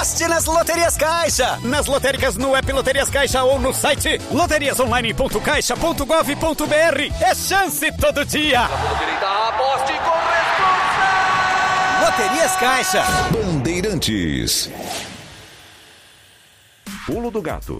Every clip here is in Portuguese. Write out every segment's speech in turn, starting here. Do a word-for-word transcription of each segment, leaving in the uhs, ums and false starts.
Aposte nas Loterias Caixa. Nas lotéricas no app Loterias Caixa ou no site loterias online ponto caixa ponto gov ponto br. É chance todo dia. Aposte com responsa. Loterias Caixa. Bandeirantes. Pulo do Gato.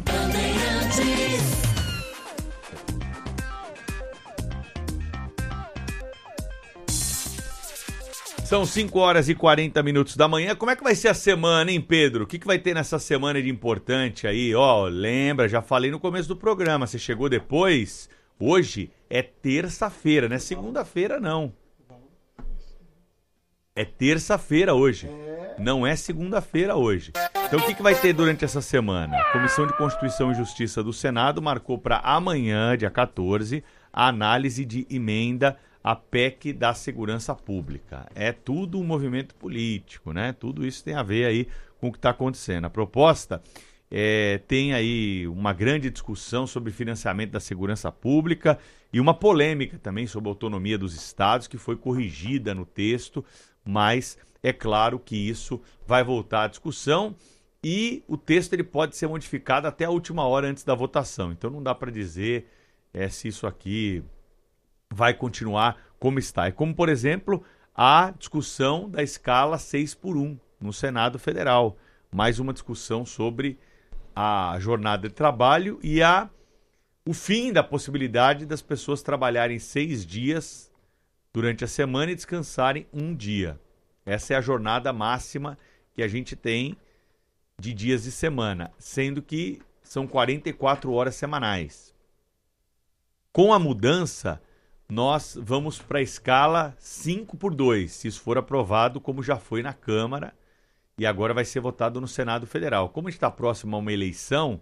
São cinco horas e quarenta minutos da manhã. Como é que vai ser a semana, hein, Pedro? O que, que vai ter nessa semana de importante aí? Ó, lembra, já falei no começo do programa. Você chegou depois? Hoje é terça-feira, não é segunda-feira, não. É terça-feira hoje. Não é segunda-feira hoje. Então o que, que vai ter durante essa semana? A Comissão de Constituição e Justiça do Senado marcou para amanhã, dia quatorze, a análise de emenda à P E C da Segurança Pública. É tudo um movimento político, né? Tudo isso tem a ver aí com o que está acontecendo. A proposta é, tem aí uma grande discussão sobre financiamento da segurança pública e uma polêmica também sobre a autonomia dos estados, que foi corrigida no texto, mas é claro que isso vai voltar à discussão e o texto ele pode ser modificado até a última hora antes da votação. Então não dá para dizer é, se isso aqui vai continuar como está. É como, por exemplo, a discussão da escala seis por um no Senado Federal. Mais uma discussão sobre a jornada de trabalho e a, o fim da possibilidade das pessoas trabalharem seis dias durante a semana e descansarem um dia. Essa é a jornada máxima que a gente tem de dias de semana, sendo que são quarenta e quatro horas semanais. Com a mudança, nós vamos para a escala cinco por dois, se isso for aprovado, como já foi na Câmara, e agora vai ser votado no Senado Federal. Como a gente está próximo a uma eleição,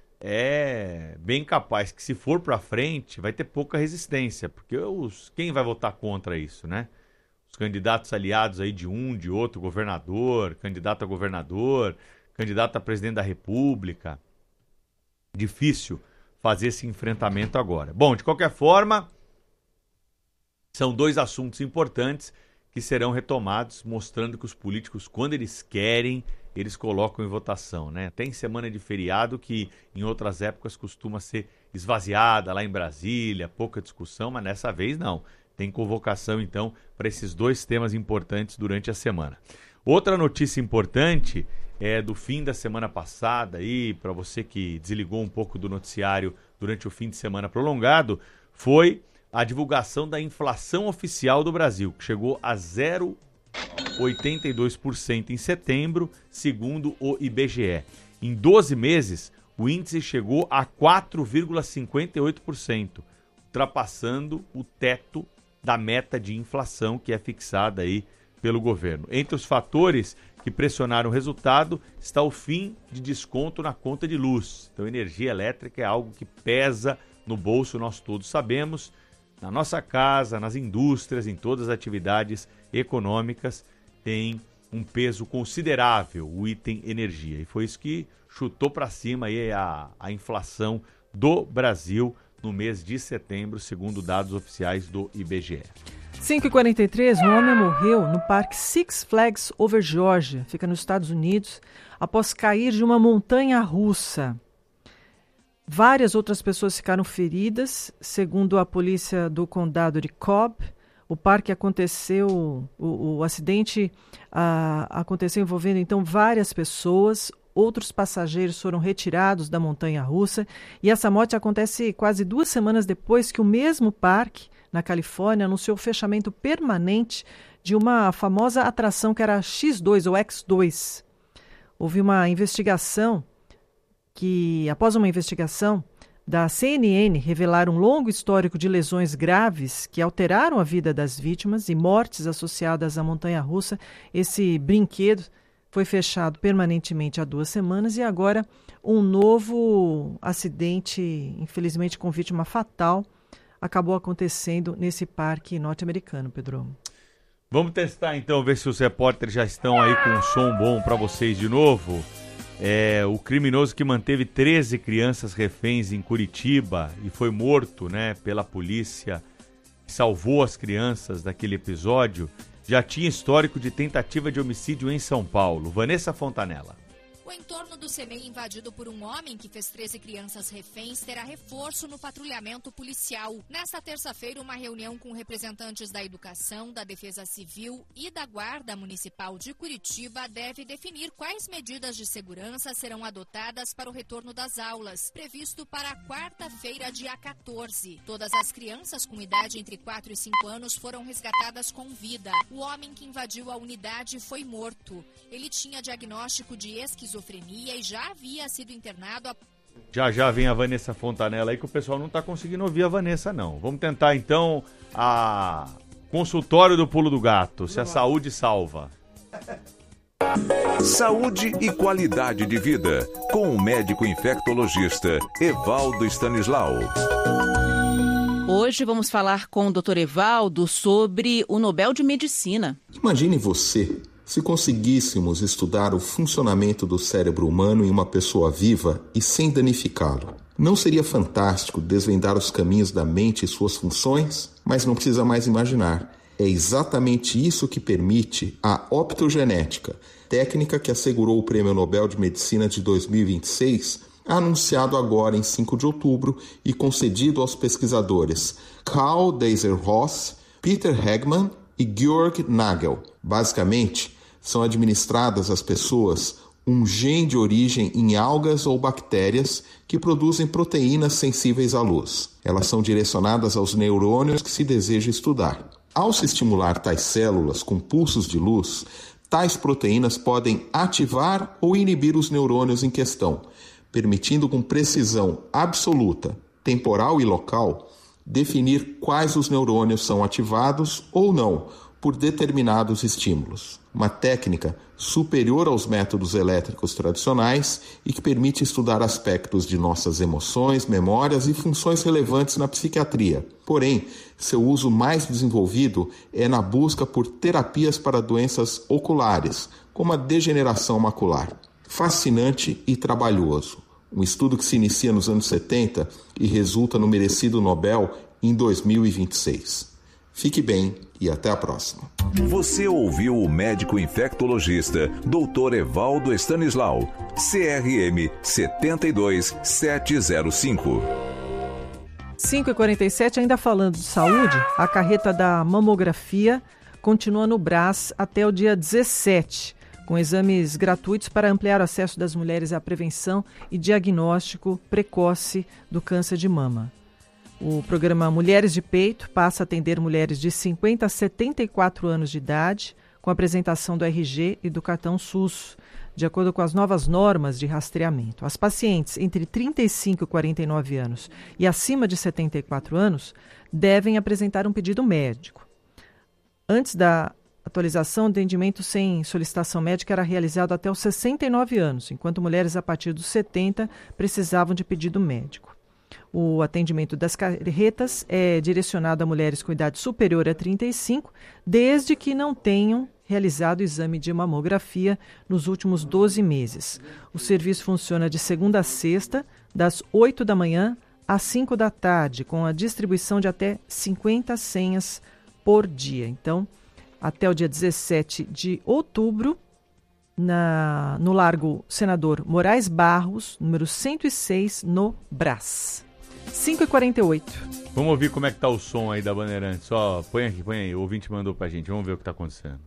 é bem capaz que se for para frente, vai ter pouca resistência, porque os, quem vai votar contra isso, né? Os candidatos aliados aí de um, de outro, governador, candidato a governador, candidato a presidente da República. Difícil fazer esse enfrentamento agora. Bom, de qualquer forma, são dois assuntos importantes que serão retomados, mostrando que os políticos, quando eles querem, eles colocam em votação, né? Tem semana de feriado que em outras épocas costuma ser esvaziada lá em Brasília, pouca discussão, mas nessa vez não. Tem convocação, então, para esses dois temas importantes durante a semana. Outra notícia importante é do fim da semana passada, aí, para você que desligou um pouco do noticiário durante o fim de semana prolongado, foi a divulgação da inflação oficial do Brasil, que chegou a zero vírgula oitenta e dois por cento em setembro, segundo o I B G E. Em doze meses, o índice chegou a quatro vírgula cinquenta e oito por cento, ultrapassando o teto da meta de inflação que é fixada aí pelo governo. Entre os fatores que pressionaram o resultado está o fim de desconto na conta de luz. Então, energia elétrica é algo que pesa no bolso, nós todos sabemos, na nossa casa, nas indústrias, em todas as atividades econômicas, tem um peso considerável o item energia. E foi isso que chutou para cima aí a, a inflação do Brasil no mês de setembro, segundo dados oficiais do I B G E. cinco e quarenta e três, um homem morreu no parque Six Flags Over Georgia, fica nos Estados Unidos, após cair de uma montanha russa. Várias outras pessoas ficaram feridas, segundo a polícia do condado de Cobb. O parque aconteceu, o, o acidente ah, aconteceu envolvendo então várias pessoas. Outros passageiros foram retirados da montanha-russa e essa morte acontece quase duas semanas depois que o mesmo parque, na Califórnia, anunciou o fechamento permanente de uma famosa atração que era a X dois ou X dois. Houve uma investigação que, após uma investigação da C N N, revelaram um longo histórico de lesões graves que alteraram a vida das vítimas e mortes associadas à montanha-russa. Esse brinquedo foi fechado permanentemente há duas semanas e agora um novo acidente, infelizmente com vítima fatal, acabou acontecendo nesse parque norte-americano, Pedro. Vamos testar então, ver se os repórteres já estão aí com um som bom para vocês de novo. É, o criminoso que manteve treze crianças reféns em Curitiba e foi morto, né, pela polícia, salvou as crianças daquele episódio, já tinha histórico de tentativa de homicídio em São Paulo. Vanessa Fontanella. O entorno do C E M E I invadido por um homem que fez treze crianças reféns terá reforço no patrulhamento policial. Nesta terça-feira, uma reunião com representantes da Educação, da Defesa Civil e da Guarda Municipal de Curitiba deve definir quais medidas de segurança serão adotadas para o retorno das aulas, previsto para quarta-feira, dia quatorze. Todas as crianças com idade entre quatro e cinco anos foram resgatadas com vida. O homem que invadiu a unidade foi morto. Ele tinha diagnóstico de esquizofrenia e já havia sido internado a... Já já vem a Vanessa Fontanella aí, que o pessoal não está conseguindo ouvir a Vanessa, não. Vamos tentar, então, a consultório do pulo do gato, se a saúde salva. Saúde e qualidade de vida, com o médico infectologista Evaldo Stanislau. Hoje vamos falar com o doutor Evaldo sobre o Nobel de Medicina. Imagine você... se conseguíssemos estudar o funcionamento do cérebro humano em uma pessoa viva e sem danificá-lo. Não seria fantástico desvendar os caminhos da mente e suas funções? Mas não precisa mais imaginar. É exatamente isso que permite a optogenética, técnica que assegurou o Prêmio Nobel de Medicina de dois mil e vinte e seis, anunciado agora em cinco de outubro e concedido aos pesquisadores Karl Deiser-Ross, Peter Hegman e Georg Nagel. Basicamente, são administradas às pessoas um gene de origem em algas ou bactérias que produzem proteínas sensíveis à luz. Elas são direcionadas aos neurônios que se deseja estudar. Ao se estimular tais células com pulsos de luz, tais proteínas podem ativar ou inibir os neurônios em questão, permitindo com precisão absoluta, temporal e local, definir quais os neurônios são ativados ou não por determinados estímulos. Uma técnica superior aos métodos elétricos tradicionais e que permite estudar aspectos de nossas emoções, memórias e funções relevantes na psiquiatria. Porém, seu uso mais desenvolvido é na busca por terapias para doenças oculares, como a degeneração macular. Fascinante e trabalhoso. Um estudo que se inicia nos anos setenta e resulta no merecido Nobel em dois mil e vinte e seis. Fique bem e até a próxima. Você ouviu o médico infectologista doutor Evaldo Stanislau, C R M sete dois sete zero cinco. cinco e quarenta e sete, ainda falando de saúde, a carreta da mamografia continua no Brás até o dia dezessete, com exames gratuitos para ampliar o acesso das mulheres à prevenção e diagnóstico precoce do câncer de mama. O programa Mulheres de Peito passa a atender mulheres de cinquenta a setenta e quatro anos de idade, com apresentação do R G e do cartão SUS, de acordo com as novas normas de rastreamento. As pacientes entre trinta e cinco e quarenta e nove anos e acima de setenta e quatro anos devem apresentar um pedido médico. Antes da atualização, o atendimento sem solicitação médica era realizado até os sessenta e nove anos, enquanto mulheres a partir dos setenta precisavam de pedido médico. O atendimento das carretas é direcionado a mulheres com idade superior a trinta e cinco, desde que não tenham realizado o exame de mamografia nos últimos doze meses. O serviço funciona de segunda a sexta, das oito da manhã às cinco da tarde, com a distribuição de até cinquenta senhas por dia. Então, até o dia dezessete de outubro, na, no Largo Senador Moraes Barros, número cento e seis, no Brás. cinco e quarenta e oito. Vamos ouvir como é que tá o som aí da Bandeirantes. Só põe aqui, põe aí. O ouvinte mandou pra gente. Vamos ver o que tá acontecendo.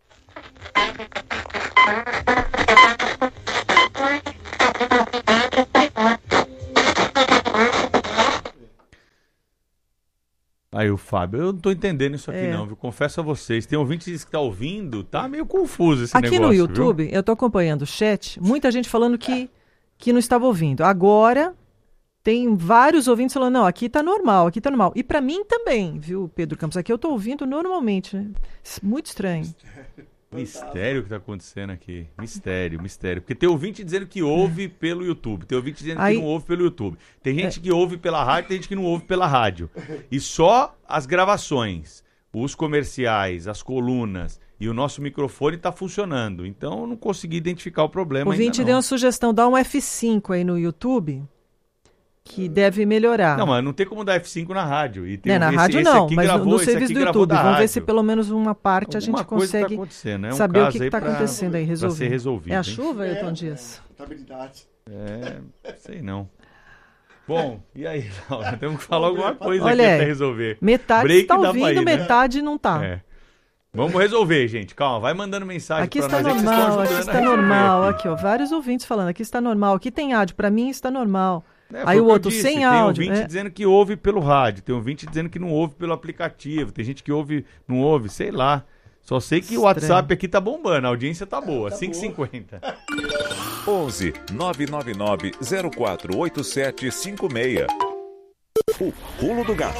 Aí o Fábio, eu não tô entendendo isso aqui é. não, viu? Confesso a vocês. Tem ouvintes que tá ouvindo, tá meio confuso esse aqui negócio. Aqui no YouTube, viu? Eu tô acompanhando o chat, muita gente falando que, que não estava ouvindo. Agora... tem vários ouvintes falando, não, aqui tá normal, aqui tá normal. E pra mim também, viu, Pedro Campos? Aqui eu tô ouvindo normalmente, né? Muito estranho. Mistério que tá acontecendo aqui. Mistério, mistério. Porque tem ouvinte dizendo que ouve pelo YouTube. Tem ouvinte dizendo Aí... que não ouve pelo YouTube. Tem gente é. que ouve pela rádio, tem gente que não ouve pela rádio. E só as gravações, os comerciais, as colunas e o nosso microfone tá funcionando. Então eu não consegui identificar o problema. O ouvinte ainda deu não. uma sugestão, dá um F cinco aí no YouTube... que deve melhorar. Não, mas não tem como dar F cinco na rádio. E tem é, na esse, rádio esse não, aqui mas gravou, no esse serviço aqui do YouTube. Vamos rádio. ver se pelo menos uma parte Alguma a gente consegue consegue tá é um saber o que aí está pra- acontecendo aí, pra resolver. ser resolvido, É a hein? chuva, Ailton Dias? Estabilidade. É, sei não. Bom, e aí, Laura? Temos que falar alguma coisa Olha, aqui até resolver. Metade Break está dá pra ouvindo, ir, né? metade não está. É. Vamos resolver, gente. Calma, vai mandando mensagem Aqui pra está nós. é que vocês normal, estão aqui ajudando a está resolver normal. aqui. Aqui, ó, vários ouvintes falando, aqui está normal. Aqui tem áudio, para mim está normal. É, foi Aí o que eu outro disse, sem tem áudio. ouvinte é. dizendo que ouve pelo rádio, tem ouvinte dizendo que não ouve pelo aplicativo, tem gente que ouve, não ouve, sei lá. Só sei que o Estranho. WhatsApp aqui tá bombando, a audiência tá boa, cinco e cinquenta. onze nove nove nove zero quatro oito sete cinco seis. O Pulo do Gato.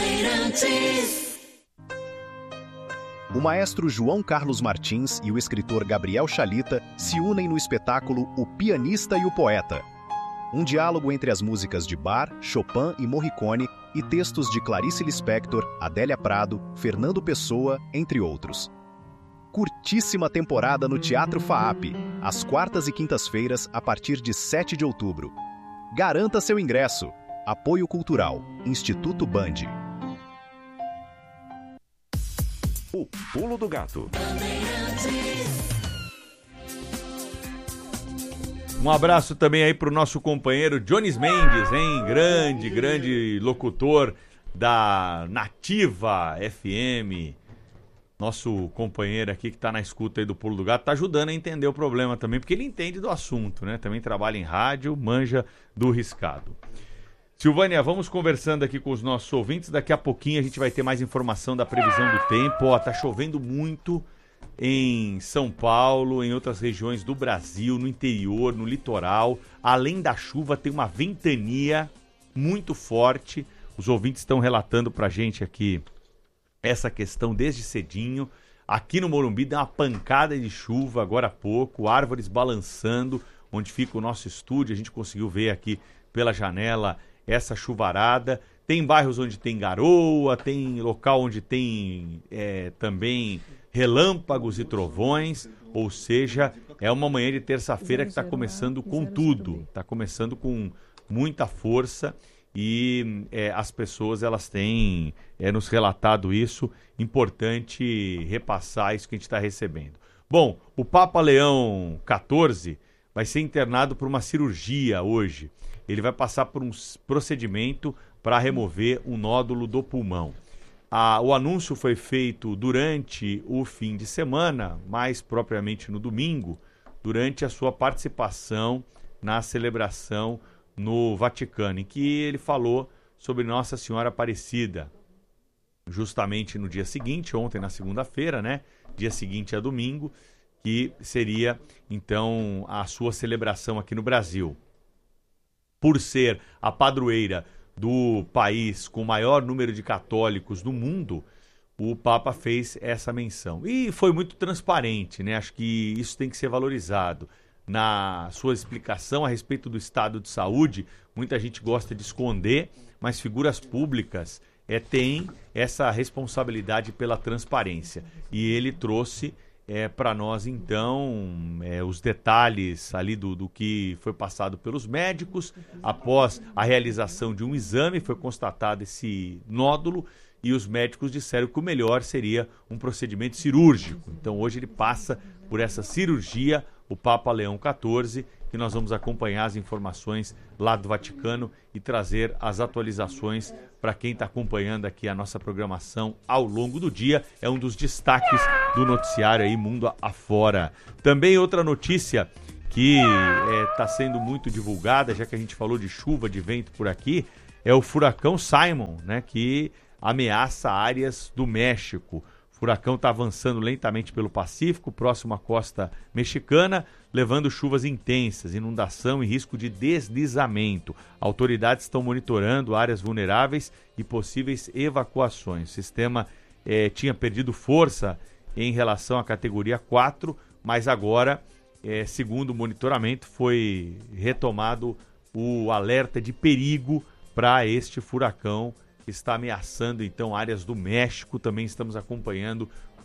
O maestro João Carlos Martins e o escritor Gabriel Chalita se unem no espetáculo O Pianista e o Poeta. Um diálogo entre as músicas de Bach, Chopin e Morricone e textos de Clarice Lispector, Adélia Prado, Fernando Pessoa, entre outros. Curtíssima temporada no Teatro FAAP, às quartas e quintas-feiras, a partir de sete de outubro. Garanta seu ingresso. Apoio Cultural, Instituto Band. O Pulo do Gato. Um abraço também aí pro nosso companheiro Jones Mendes, hein? Grande, grande locutor da Nativa F M. Nosso companheiro aqui que tá na escuta aí do Pulo do Gato, tá ajudando a entender o problema também, porque ele entende do assunto, né? Também trabalha em rádio, manja do riscado. Silvânia, vamos conversando aqui com os nossos ouvintes. Daqui a pouquinho a gente vai ter mais informação da previsão do tempo. Ó, tá chovendo muito em São Paulo, em outras regiões do Brasil, no interior, no litoral. Além da chuva, tem uma ventania muito forte. Os ouvintes estão relatando pra gente aqui essa questão desde cedinho. Aqui no Morumbi deu uma pancada de chuva agora há pouco, árvores balançando, onde fica o nosso estúdio. A gente conseguiu ver aqui pela janela essa chuvarada. Tem bairros onde tem garoa, tem local onde tem é, também relâmpagos e trovões, ou seja, é uma manhã de terça-feira que está começando com tudo, está começando com muita força e é, as pessoas elas têm é, nos relatado isso. Importante repassar isso que a gente está recebendo. Bom, o Papa Leão quatorze vai ser internado por uma cirurgia hoje. Ele vai passar por um procedimento para remover um nódulo do pulmão. Ah, o anúncio foi feito durante o fim de semana, mais propriamente no domingo, durante a sua participação na celebração no Vaticano, em que ele falou sobre Nossa Senhora Aparecida. Justamente no dia seguinte, ontem na segunda-feira, né? Dia seguinte a domingo, que seria então a sua celebração aqui no Brasil. Por ser a padroeira do país com o maior número de católicos do mundo, o Papa fez essa menção. E foi muito transparente, né? Acho que isso tem que ser valorizado. Na sua explicação a respeito do estado de saúde, muita gente gosta de esconder, mas figuras públicas é, têm essa responsabilidade pela transparência. E ele trouxe é, para nós, então, é, os detalhes ali do, do que foi passado pelos médicos. Após a realização de um exame, foi constatado esse nódulo e os médicos disseram que o melhor seria um procedimento cirúrgico. Então, hoje ele passa por essa cirurgia, o Papa Leão quatorze, que nós vamos acompanhar as informações lá do Vaticano e trazer as atualizações para quem está acompanhando aqui a nossa programação ao longo do dia. É um dos destaques do noticiário aí, mundo afora. Também outra notícia que está é, sendo muito divulgada, já que a gente falou de chuva, de vento por aqui, é o furacão Simon, né, que ameaça áreas do México. O furacão está avançando lentamente pelo Pacífico, próximo à costa mexicana, levando chuvas intensas, inundação e risco de deslizamento. Autoridades estão monitorando áreas vulneráveis e possíveis evacuações. O sistema eh, tinha perdido força em relação à categoria quatro, mas agora, eh, segundo o monitoramento, foi retomado o alerta de perigo para este furacão que está ameaçando então áreas do México. Também estamos acompanhando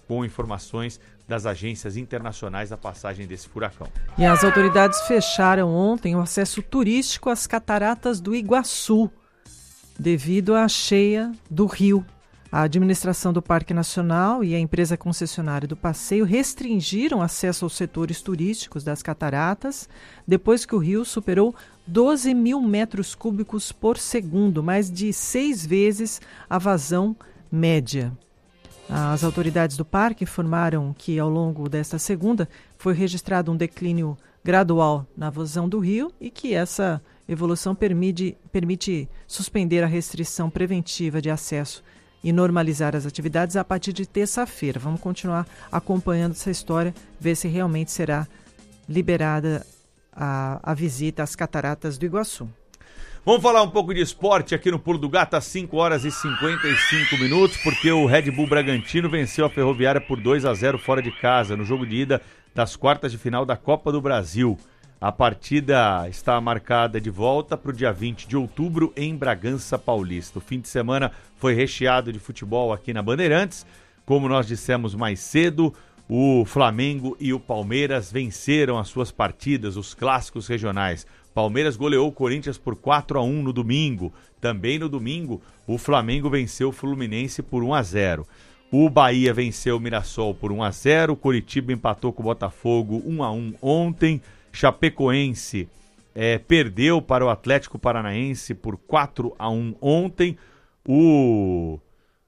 com informações das agências internacionais da passagem desse furacão. E as autoridades fecharam ontem o acesso turístico às cataratas do Iguaçu, devido à cheia do rio. A administração do Parque Nacional e a empresa concessionária do passeio restringiram acesso aos setores turísticos das cataratas depois que o rio superou doze mil metros cúbicos por segundo, mais de seis vezes a vazão média. As autoridades do parque informaram que, ao longo desta segunda, foi registrado um declínio gradual na vazão do rio e que essa evolução permite, permite suspender a restrição preventiva de acesso e normalizar as atividades a partir de terça-feira. Vamos continuar acompanhando essa história, ver se realmente será liberada a, a visita às cataratas do Iguaçu. Vamos falar um pouco de esporte aqui no Pulo do Gato às cinco horas e cinquenta e cinco minutos, porque o Red Bull Bragantino venceu a Ferroviária por dois a zero fora de casa, no jogo de ida das quartas de final da Copa do Brasil. A partida está marcada de volta para o dia vinte de outubro em Bragança Paulista. O fim de semana foi recheado de futebol aqui na Bandeirantes. Como nós dissemos mais cedo, o Flamengo e o Palmeiras venceram as suas partidas, os clássicos regionais. Palmeiras goleou o Corinthians por quatro a um no domingo. Também no domingo, o Flamengo venceu o Fluminense por um a zero. O Bahia venceu o Mirassol por um a zero. O Coritiba empatou com o Botafogo um a um ontem. Chapecoense é, perdeu para o Atlético Paranaense por quatro a um ontem. O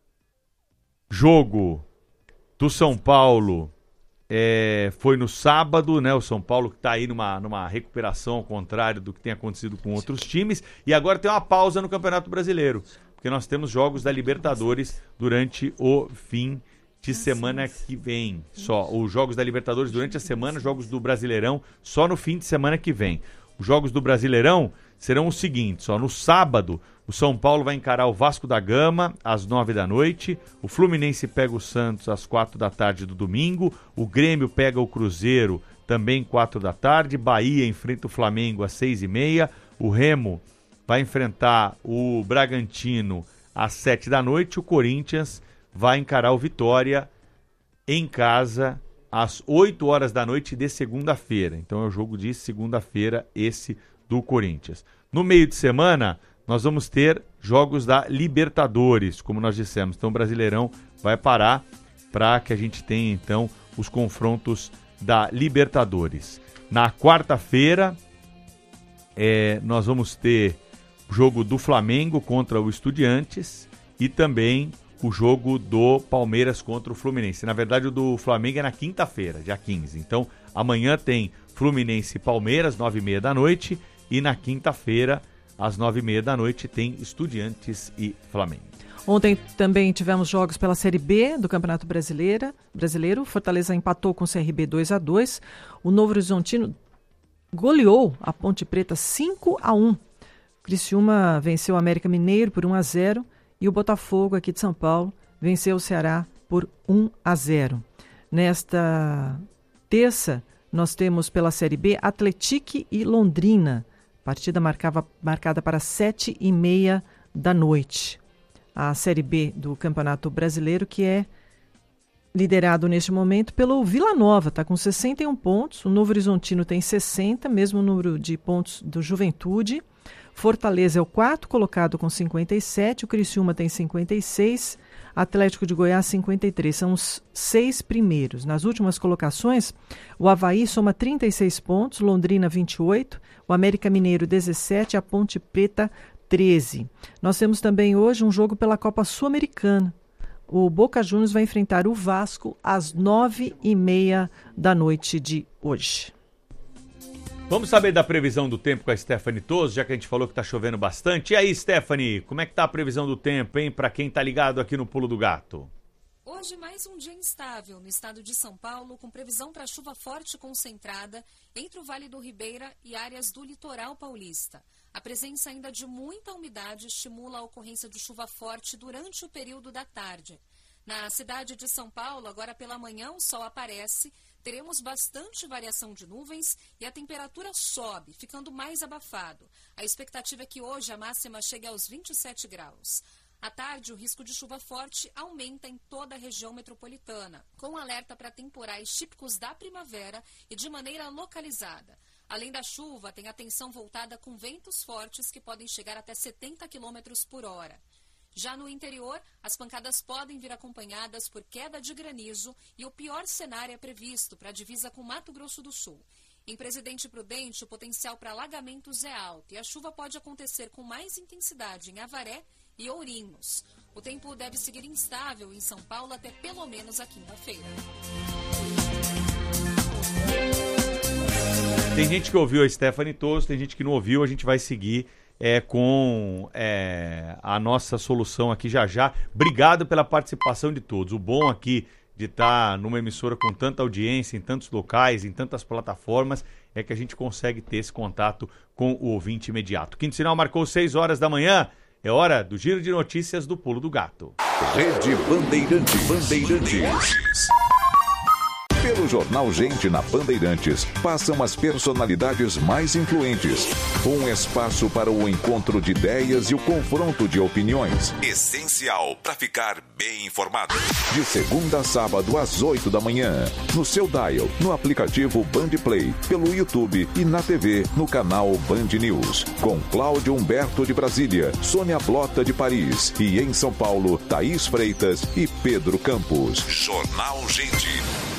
jogo do São Paulo é, foi no sábado, né? O São Paulo que está aí numa, numa recuperação ao contrário do que tem acontecido com outros times. E agora tem uma pausa no Campeonato Brasileiro, porque nós temos jogos da Libertadores durante o fim de semana que vem. Só os jogos da Libertadores durante a semana, jogos do Brasileirão só no fim de semana que vem. Os jogos do Brasileirão serão os seguintes, ó, no sábado o São Paulo vai encarar o Vasco da Gama às nove da noite, o Fluminense pega o Santos às quatro da tarde do domingo, o Grêmio pega o Cruzeiro também quatro da tarde, Bahia enfrenta o Flamengo às seis e meia, o Remo vai enfrentar o Bragantino às sete da noite, o Corinthians vai encarar o Vitória em casa às oito horas da noite de segunda-feira. Então é o jogo de segunda-feira esse do Corinthians. No meio de semana, nós vamos ter jogos da Libertadores, como nós dissemos. Então o Brasileirão vai parar para que a gente tenha, então, os confrontos da Libertadores. Na quarta-feira, é, nós vamos ter o jogo do Flamengo contra o Estudiantes e também o jogo do Palmeiras contra o Fluminense. Na verdade, o do Flamengo é na quinta-feira, dia quinze. Então, amanhã tem Fluminense e Palmeiras, nove e meia da noite. E na quinta-feira, às nove e meia da noite, tem Estudiantes e Flamengo. Ontem também tivemos jogos pela Série B do Campeonato Brasileiro. Brasileiro. Fortaleza empatou com o C R B dois a dois. O Novo Horizontino goleou a Ponte Preta cinco a um. Criciúma venceu o América Mineiro por um a zero. E o Botafogo, aqui de São Paulo, venceu o Ceará por um a zero. Nesta terça, nós temos pela Série B Atlético e Londrina. Partida marcava, marcada para sete e meia da noite. A Série B do Campeonato Brasileiro, que é liderado neste momento pelo Vila Nova, está com sessenta e um pontos. O Novo Horizontino tem sessenta, mesmo número de pontos do Juventude. Fortaleza é o quarto colocado com cinquenta e sete, o Criciúma tem cinquenta e seis, Atlético de Goiás cinquenta e três, são os seis primeiros. Nas últimas colocações, o Avaí soma trinta e seis pontos, Londrina vinte e oito, o América Mineiro dezessete, a Ponte Preta treze. Nós temos também hoje um jogo pela Copa Sul-Americana. O Boca Juniors vai enfrentar o Vasco às nove e meia da noite de hoje. Vamos saber da previsão do tempo com a Stephanie Toso, já que a gente falou que tá chovendo bastante. E aí, Stephanie, como é que tá a previsão do tempo, hein, para quem tá ligado aqui no Pulo do Gato? Hoje, mais um dia instável no estado de São Paulo, com previsão para chuva forte concentrada entre o Vale do Ribeira e áreas do litoral paulista. A presença ainda de muita umidade estimula a ocorrência de chuva forte durante o período da tarde. Na cidade de São Paulo, agora pela manhã, o sol aparece, teremos bastante variação de nuvens e a temperatura sobe, ficando mais abafado. A expectativa é que hoje a máxima chegue aos vinte e sete graus. À tarde, o risco de chuva forte aumenta em toda a região metropolitana, com alerta para temporais típicos da primavera e de maneira localizada. Além da chuva, tem atenção voltada com ventos fortes que podem chegar até setenta quilômetros por hora. Já no interior, as pancadas podem vir acompanhadas por queda de granizo e o pior cenário é previsto para a divisa com Mato Grosso do Sul. Em Presidente Prudente, o potencial para alagamentos é alto e a chuva pode acontecer com mais intensidade em Avaré e Ourinhos. O tempo deve seguir instável em São Paulo até pelo menos a quinta-feira. Tem gente que ouviu a Stephanie Toso, tem gente que não ouviu, a gente vai seguir é, com é, a nossa solução aqui já já. Obrigado pela participação de todos. O bom aqui de estar numa emissora com tanta audiência, em tantos locais, em tantas plataformas, é que a gente consegue ter esse contato com o ouvinte imediato. Quinto Sinal marcou seis horas da manhã. É hora do Giro de Notícias do Pulo do Gato. Rede Bandeirantes. Bandeirantes. Pelo Jornal Gente na Bandeirantes, passam as personalidades mais influentes. Um espaço para o encontro de ideias e o confronto de opiniões. Essencial para ficar bem informado. De segunda a sábado, às oito da manhã. No seu dial, no aplicativo Band Play, pelo YouTube e na T V, no canal Band News. Com Cláudio Humberto de Brasília, Sônia Blota de Paris e em São Paulo, Thaís Freitas e Pedro Campos. Jornal Gente.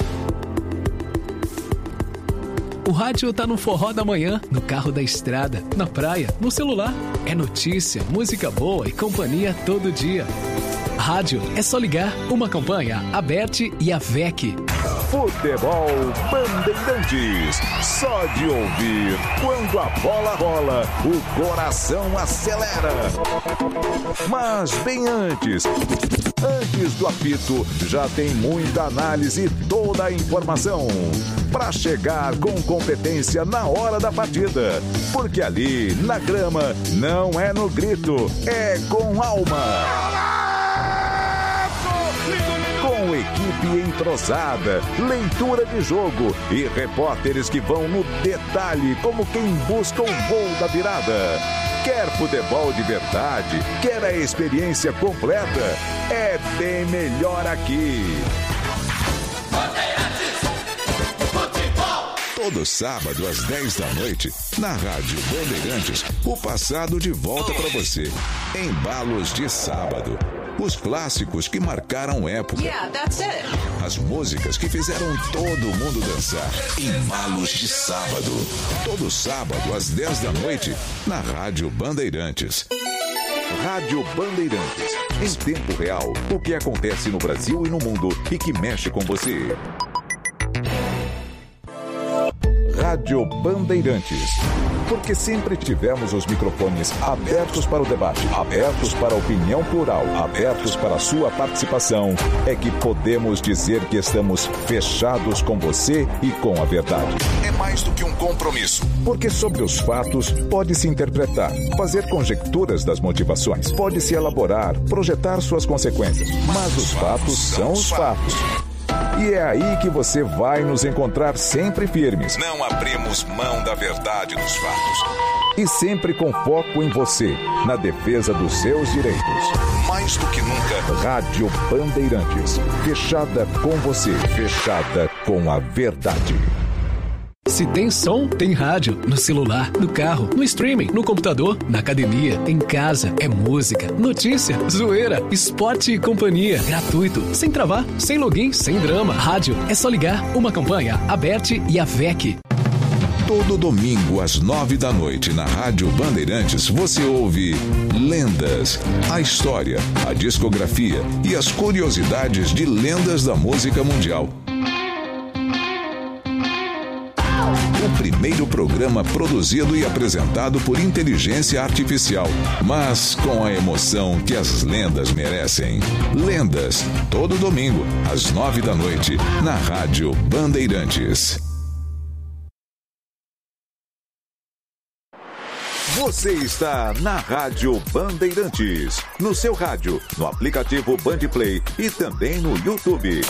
O rádio tá no forró da manhã, no carro da estrada, na praia, no celular. É notícia, música boa e companhia todo dia. Rádio é só ligar, uma campanha, a Bert e a V E C. Futebol Bandeirantes. Só de ouvir, quando a bola rola, o coração acelera. Mas bem antes, antes do apito, já tem muita análise e toda a informação. Para chegar com competência na hora da partida. Porque ali, na grama, não é no grito, é com alma. Com equipe entrosada, leitura de jogo e repórteres que vão no detalhe como quem busca o gol da virada. Quer futebol de verdade? Quer a experiência completa? É bem melhor aqui. Todo sábado às dez da noite, na Rádio Bandeirantes, o passado de volta para você. Embalos de sábado. Os clássicos que marcaram época. Yeah, that's it. As músicas que fizeram todo mundo dançar. Embalos de sábado. Todo sábado às dez da noite, na Rádio Bandeirantes. Rádio Bandeirantes. Em tempo real, o que acontece no Brasil e no mundo e que mexe com você. Rádio Bandeirantes. Porque sempre tivemos os microfones abertos para o debate, abertos para a opinião plural, abertos para a sua participação, é que podemos dizer que estamos fechados com você e com a verdade. É mais do que um compromisso. Porque sobre os fatos pode-se interpretar, fazer conjecturas das motivações, pode-se elaborar, projetar suas consequências. Mas os fatos são os fatos. E é aí que você vai nos encontrar sempre firmes. Não abrimos mão da verdade dos fatos. E sempre com foco em você, na defesa dos seus direitos. Mais do que nunca, Rádio Bandeirantes. Fechada com você, fechada com a verdade. Se tem som, tem rádio. No celular, no carro, no streaming, no computador, na academia, em casa. É música, notícia, zoeira, esporte e companhia. Gratuito, sem travar, sem login, sem drama. Rádio é só ligar, uma campanha, a Bert e a V E C. Todo domingo às nove da noite na Rádio Bandeirantes você ouve Lendas, a história, a discografia e as curiosidades de lendas da música mundial. O primeiro programa produzido e apresentado por inteligência artificial, mas com a emoção que as lendas merecem. Lendas, todo domingo, às nove da noite, na Rádio Bandeirantes. Você está na Rádio Bandeirantes, no seu rádio, no aplicativo Band Play e também no YouTube.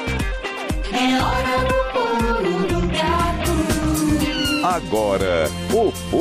É hora do pulo do gato. Agora, O